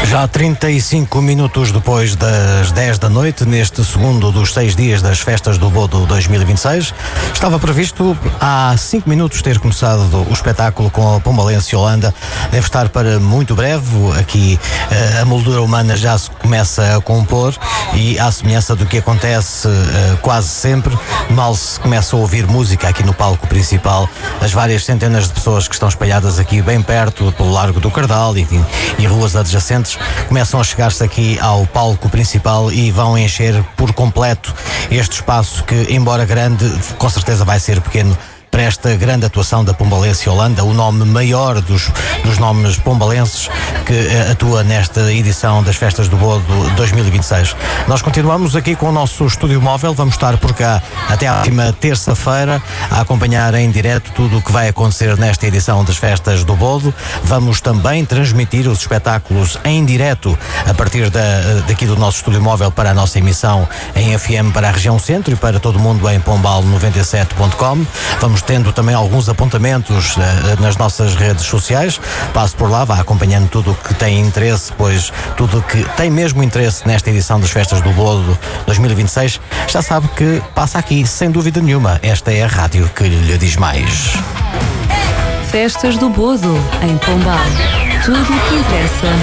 Já 35 minutos depois das 10 da noite, neste segundo dos 6 dias das festas do Bodo 2026, estava previsto há 5 minutos ter começado o espetáculo com a Pombalense Holanda. Deve estar para muito breve. Aqui a moldura humana já se começa a compor e, à semelhança do que acontece quase sempre, mal se começa a ouvir música aqui no palco principal, as várias centenas de pessoas que estão espalhadas aqui bem perto, pelo Largo do Cardal e ruas adjacentes, começam a chegar-se aqui ao palco principal e vão encher por completo este espaço que, embora grande, com certeza vai ser pequeno para esta grande atuação da Pombalense Holanda, o nome maior dos nomes pombalenses que atua nesta edição das Festas do Bodo 2026. Nós continuamos aqui com o nosso estúdio móvel, vamos estar por cá até à próxima terça-feira a acompanhar em direto tudo o que vai acontecer nesta edição das Festas do Bodo. Vamos também transmitir os espetáculos em direto a partir daqui do nosso estúdio móvel para a nossa emissão em FM para a região centro e para todo o mundo em pombal97.com. Vamos tendo também alguns apontamentos nas nossas redes sociais. Passe por lá, vá acompanhando tudo o que tem interesse, pois tudo o que tem mesmo interesse nesta edição das Festas do Bodo 2026, já sabe que passa aqui, sem dúvida nenhuma. Esta é a rádio que lhe diz mais. Festas do Bodo, em Pombal. Tudo o que interessa